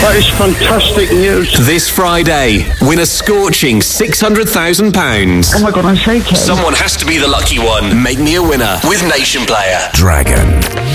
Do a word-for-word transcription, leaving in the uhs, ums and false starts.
That is fantastic news. This Friday, win a scorching six hundred thousand pounds. Oh my God, I'm shaking. Someone has to be the lucky one. Make me a winner with Nation Player. Dragon.